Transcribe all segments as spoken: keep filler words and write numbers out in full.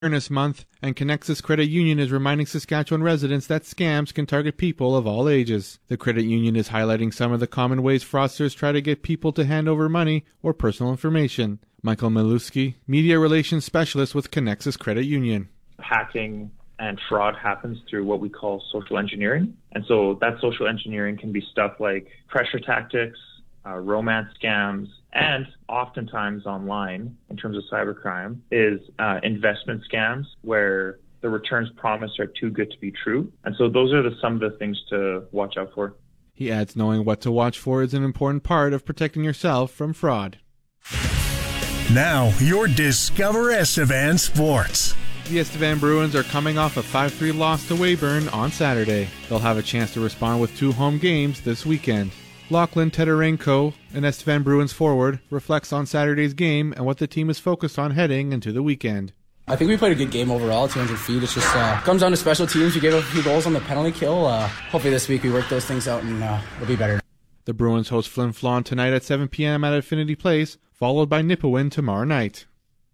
Awareness Month, and Connexus Credit Union is reminding Saskatchewan residents that scams can target people of all ages. The credit union is highlighting some of the common ways fraudsters try to get people to hand over money or personal information. Michael Miluski, Media Relations Specialist with Connexus Credit Union. Hacking and fraud happens through what we call social engineering. And so that social engineering can be stuff like pressure tactics, uh, romance scams, and oftentimes online, in terms of cybercrime, is uh, investment scams where the returns promised are too good to be true. And so those are the, some of the things to watch out for. He adds knowing what to watch for is an important part of protecting yourself from fraud. Now, your Discover Estevan Sports. The Estevan Bruins are coming off a five three loss to Weyburn on Saturday. They'll have a chance to respond with two home games this weekend. Lachlan Teterenko, an Estevan Bruins forward, reflects on Saturday's game and what the team is focused on heading into the weekend. I think we played a good game overall, two hundred feet. It's just uh, comes down to special teams. We gave up a few goals on the penalty kill. Uh, hopefully this week we work those things out and uh, it'll be better. The Bruins host Flin Flon tonight at seven p.m. at Affinity Place, followed by Nipawin tomorrow night.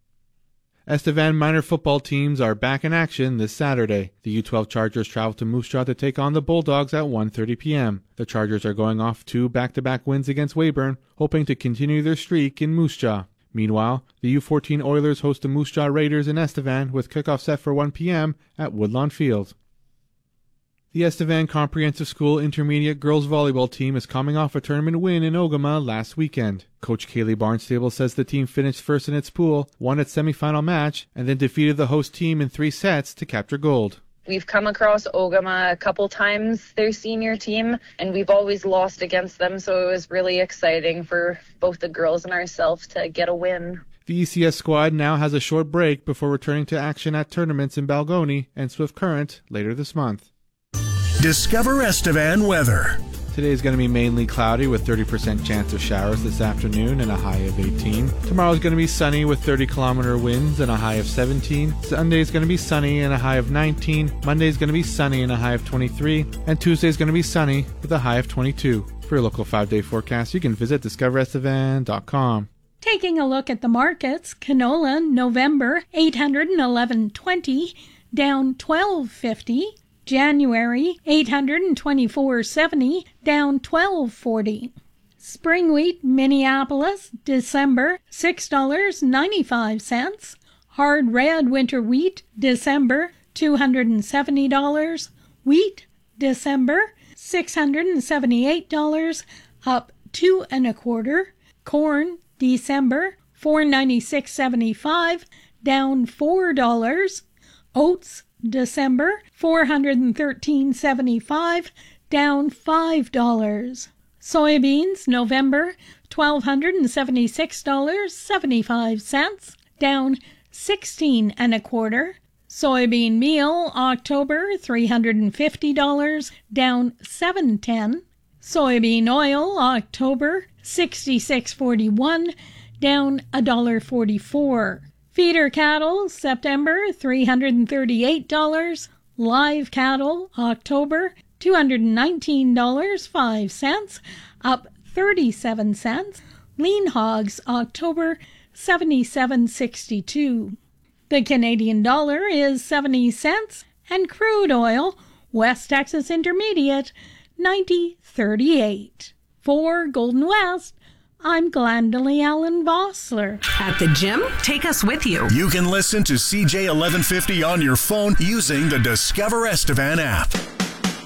Estevan minor football teams are back in action this Saturday. The U twelve Chargers travel to Moose Jaw to take on the Bulldogs at one thirty p.m. The Chargers are going off two back-to-back wins against Weyburn, hoping to continue their streak in Moose Jaw. Meanwhile, the U fourteen Oilers host the Moose Jaw Raiders in Estevan with kickoff set for one p.m. at Woodlawn Field. The Estevan Comprehensive School Intermediate Girls Volleyball team is coming off a tournament win in Ogama last weekend. Coach Kaylee Barnstable says the team finished first in its pool, won its semifinal match, and then defeated the host team in three sets to capture gold. We've come across Ogama a couple times, their senior team, and we've always lost against them, so it was really exciting for both the girls and ourselves to get a win. The E C S squad now has a short break before returning to action at tournaments in Balgony and Swift Current later this month. Discover Estevan weather. Today is going to be mainly cloudy with thirty percent chance of showers this afternoon and a high of eighteen. Tomorrow is going to be sunny with thirty kilometer winds and a high of seventeen. Sunday is going to be sunny and a high of nineteen. Monday is going to be sunny and a high of twenty-three. And Tuesday is going to be sunny with a high of twenty-two. For your local five-day forecast, you can visit discover estevan dot com. Taking a look at the markets, canola November eight hundred eleven twenty, down twelve fifty. January eight hundred twenty-four seventy, down twelve forty. Spring wheat Minneapolis December six dollars and ninety-five cents. Hard red winter wheat December two hundred seventy dollars. Wheat December six hundred seventy-eight dollars, up two and a quarter. Corn December four ninety-six seventy-five, down four dollars. Oats December four hundred thirteen seventy-five, down five dollars. Soybeans November twelve seventy-six dollars and seventy-five cents, down sixteen and a quarter. Soybean meal October three hundred fifty dollars, down seven ten. Soybean oil October sixty-six forty-one, down one dollar forty-four. Feeder cattle, September, three hundred thirty-eight dollars. Live cattle, October, two hundred nineteen dollars and five cents, up thirty-seven cents. Lean hogs, October, seventy-seven sixty-two. The Canadian dollar is seventy cents, and crude oil, West Texas Intermediate, ninety thirty-eight. For Golden West, I'm Glendalee Allen Vossler. At the gym, take us with you. You can listen to C J eleven fifty on your phone using the Discover Estevan app.